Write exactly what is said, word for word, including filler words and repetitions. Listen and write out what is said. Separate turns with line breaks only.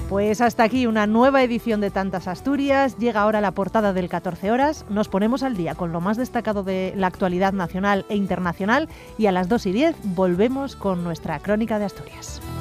Pues hasta aquí una nueva edición de Tantas Asturias. Llega ahora la portada del catorce horas. Nos ponemos al día con lo más destacado de la actualidad nacional e internacional y a las dos y diez volvemos con nuestra crónica de Asturias.